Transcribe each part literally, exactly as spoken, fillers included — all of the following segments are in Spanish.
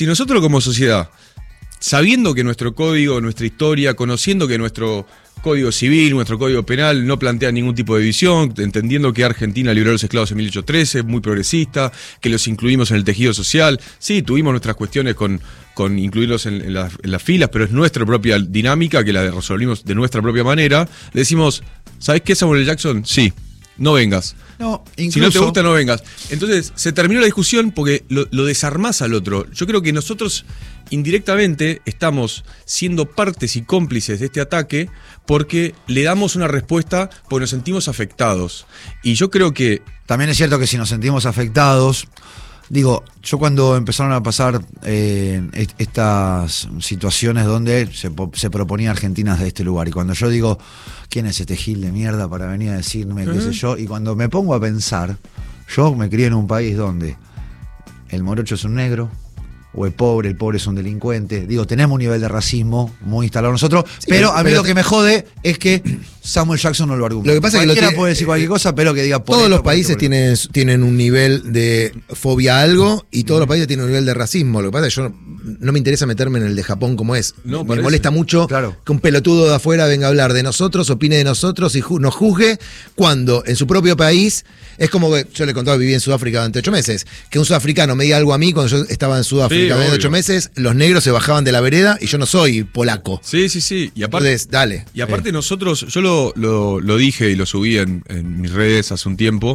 si nosotros como sociedad, sabiendo que nuestro código, nuestra historia, conociendo que nuestro código civil, nuestro código penal no plantea ningún tipo de división, entendiendo que Argentina liberó a los esclavos en mil ochocientos trece, muy progresista, que los incluimos en el tejido social, sí, tuvimos nuestras cuestiones con, con incluirlos en, en, las, en las filas, pero es nuestra propia dinámica que la resolvimos de nuestra propia manera, le decimos, ¿sabés qué, Samuel Jackson? Sí, no vengas. No, incluso, si no te gusta, no vengas. Entonces, se terminó la discusión porque lo, lo desarmás al otro. Yo creo que nosotros indirectamente estamos siendo partes y cómplices de este ataque porque le damos una respuesta porque nos sentimos afectados. Y yo creo que... También es cierto que si nos sentimos afectados... Digo, yo cuando empezaron a pasar eh, est- estas situaciones donde se, po- se proponía Argentina de este lugar, y cuando yo digo, ¿quién es este gil de mierda para venir a decirme qué sé yo? Y cuando me pongo a pensar, yo me crié en un país donde el morocho es un negro, o el pobre, el pobre es un delincuente. Digo, tenemos un nivel de racismo muy instalado nosotros, sí, pero, pero a mí pero, lo que me jode es que Samuel Jackson no lo argumenta. Lo que pasa Cualquiera es que lo puede decir cualquier cosa, pero que diga... Todos esto, los por países esto, por tienen, tienen un nivel de fobia a algo y todos los países tienen un nivel de racismo. Lo que pasa es que yo no, no me interesa meterme en el de Japón como es. No, me molesta mucho claro. que un pelotudo de afuera venga a hablar de nosotros, opine de nosotros y ju- nos juzgue cuando en su propio país... Es como que yo le contaba, viví en Sudáfrica durante ocho meses, que un sudafricano me diga algo a mí cuando yo estaba en Sudáfrica Sí, durante ocho meses, los negros se bajaban de la vereda y yo no soy polaco. Sí, sí, sí. Y aparte, Entonces, dale. Y aparte eh. nosotros, yo lo, lo, lo dije y lo subí en, en mis redes hace un tiempo,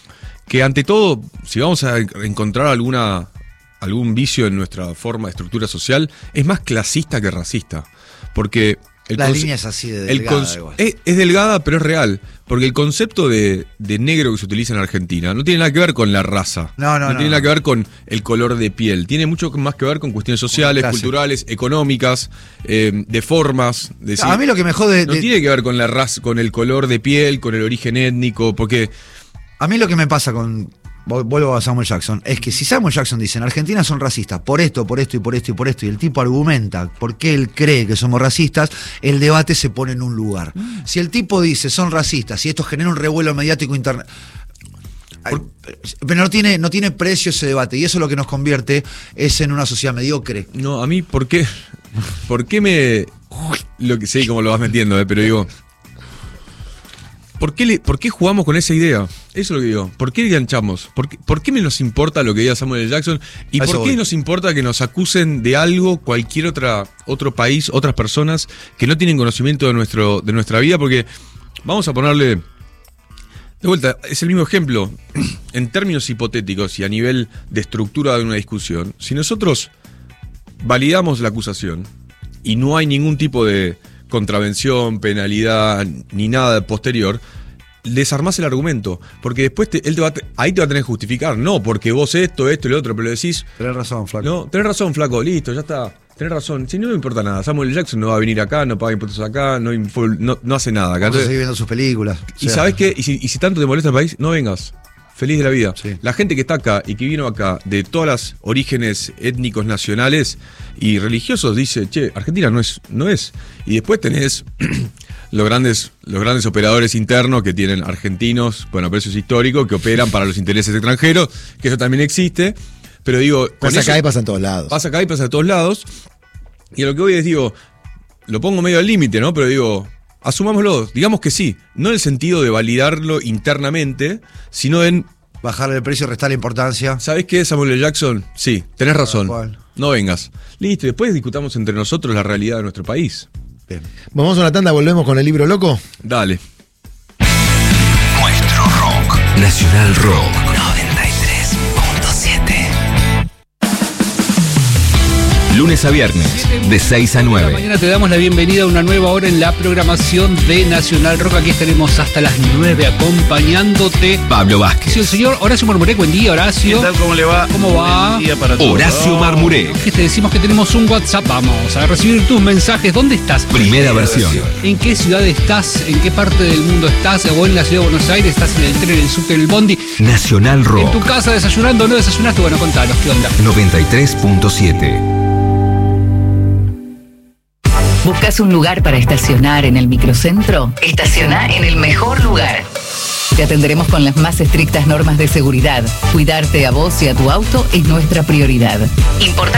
que ante todo, si vamos a encontrar alguna algún vicio en nuestra forma de estructura social, es más clasista que racista. Porque... El la conce- línea es así de delgada. el es, es delgada, pero es real. Porque el concepto de, de negro que se utiliza en Argentina no tiene nada que ver con la raza. No, no, no. no tiene no. nada que ver con el color de piel. Tiene mucho más que ver con cuestiones sociales, Clase. culturales, económicas, eh, de formas. De, A mí lo que me jode... no de, tiene que ver con la raza, con el color de piel, con el origen étnico, porque... A mí lo que me pasa con... Vuelvo a Samuel Jackson, es que si Samuel Jackson dice en Argentina son racistas por esto, por esto y por esto y por esto, y el tipo argumenta por qué él cree que somos racistas, el debate se pone en un lugar. Mm. Si el tipo dice son racistas y esto genera un revuelo mediático interno, pero no tiene, no tiene precio ese debate, y eso es lo que nos convierte es en una sociedad mediocre. No, a mí, ¿por qué? ¿Por qué me...? Lo que sé cómo lo vas metiendo, eh, pero digo... ¿Por qué, le, ¿Por qué jugamos con esa idea? Eso es lo que digo. ¿Por qué enganchamos? ¿Por qué, ¿Por qué me nos importa lo que diga Samuel L. Jackson? ¿Y por qué voy. nos importa que nos acusen de algo cualquier otra, otro país, otras personas que no tienen conocimiento de, nuestro, de nuestra vida? Porque vamos a ponerle... De vuelta, es el mismo ejemplo. En términos hipotéticos y a nivel de estructura de una discusión, si nosotros validamos la acusación y no hay ningún tipo de contravención, penalidad, ni nada posterior, desarmás el argumento, porque después te, él te va a, ahí te va a tener que justificar, no porque vos esto, esto y lo otro, pero le decís... Tenés razón, flaco. No, tenés razón, flaco, listo, ya está, tenés razón. Si no me importa nada, Samuel Jackson no va a venir acá, no paga impuestos acá, no, no, no hace nada acá. Vamos a seguir viendo sus películas. Y o sea, ¿sabés qué? Y si, y si tanto te molesta el país, no vengas. Feliz de la vida. Sí. La gente que está acá y que vino acá de todas las orígenes étnicos, nacionales y religiosos dice, che, Argentina no es, no es. Y después tenés los grandes, los grandes operadores internos que tienen argentinos, bueno, pero eso es histórico, que operan para los intereses extranjeros, que eso también existe. Pero digo, con pasa eso, acá y pasa en todos lados. Pasa acá y pasa en todos lados. Y a lo que voy es, digo, lo pongo medio al límite, ¿no? Pero digo, asumámoslo, digamos que sí, no en el sentido de validarlo internamente, sino en... Bajarle el precio, restar la importancia. ¿Sabés qué, Samuel L. Jackson? Sí, tenés razón. ¿Cuál? No vengas. Listo, y después discutamos entre nosotros la realidad de nuestro país. Bien. Vamos a una tanda, volvemos con el libro loco. Dale. Nuestro rock. Nacional Rock. noventa y tres punto siete. Lunes a viernes, de seis a nueve. Mañana te damos la bienvenida a una nueva hora en la programación de Nacional Rock. Aquí estaremos hasta las nueve acompañándote. Pablo Vázquez. Sí, el señor Horacio Marmuré. Buen día, Horacio. ¿Qué tal? ¿Cómo le va? ¿Cómo va? Buen día para todos. Horacio Marmuré. Que te decimos que tenemos un WhatsApp. Vamos a recibir tus mensajes. ¿Dónde estás? Primera versión. ¿En qué ciudad estás? ¿En qué parte del mundo estás? ¿O en la ciudad de Buenos Aires? ¿Estás en el tren, en el subte, en el bondi? Nacional Rock. ¿En tu casa desayunando o no desayunaste? Bueno, contanos, ¿qué onda? noventa y tres punto siete. ¿Buscas un lugar para estacionar en el microcentro? Estaciona en el mejor lugar. Te atenderemos con las más estrictas normas de seguridad. Cuidarte a vos y a tu auto es nuestra prioridad. Importante